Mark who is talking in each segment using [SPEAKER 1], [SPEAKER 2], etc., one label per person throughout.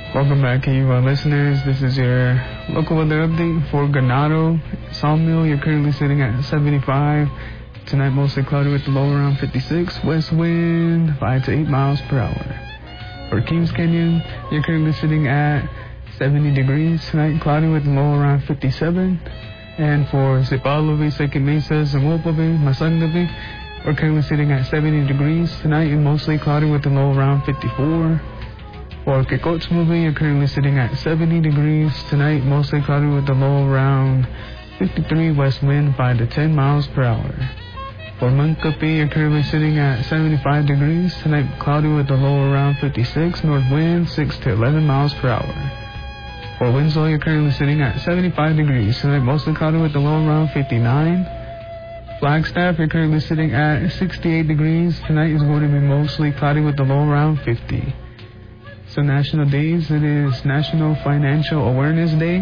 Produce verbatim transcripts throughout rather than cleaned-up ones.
[SPEAKER 1] Welcome back, K U I listeners. This is your local weather update for Ganado Sawmill. You're currently sitting at seventy-five. Tonight, mostly cloudy with the low around fifty-six. West wind, five to eight miles per hour. For Kings Canyon, you're currently sitting at seventy degrees. Tonight, cloudy with the low around fifty-seven. And for Zipalovi, Second Mesa, Zamopovi, Masangavi, we're currently sitting at seventy degrees. Tonight, mostly cloudy with the low around fifty-four. For Kikotsmovie, you're currently sitting at seventy degrees. Tonight, mostly cloudy with the low around fifty-three. West wind, five to ten miles per hour. For Mankapi, you're currently sitting at seventy-five degrees. Tonight, cloudy with the low around fifty-six. North wind, six to eleven miles per hour. For Winslow, you're currently sitting at seventy-five degrees. Tonight, mostly cloudy with the low around fifty-nine. Flagstaff, you're currently sitting at sixty-eight degrees. Tonight is going to be mostly cloudy with the low around fifty. So national days, it is National Financial Awareness Day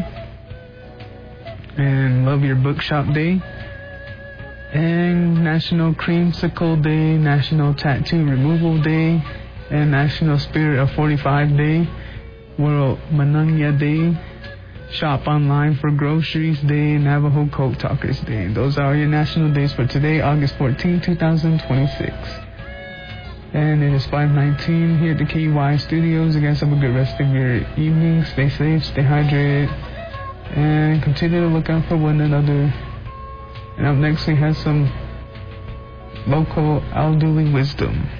[SPEAKER 1] and Love Your Bookshop Day and National Creamsicle Day, National Tattoo Removal Day, and National Spirit of forty-five Day, World Manangya Day, Shop Online for Groceries Day, Navajo Code Talkers Day. And those are your national days for today, August fourteenth, twenty twenty-six. And it is five nineteen here at the K U Y studios. You guys have a good rest of your evening. Stay safe, stay hydrated, and continue to look out for one another. And up next we have some local elderly wisdom.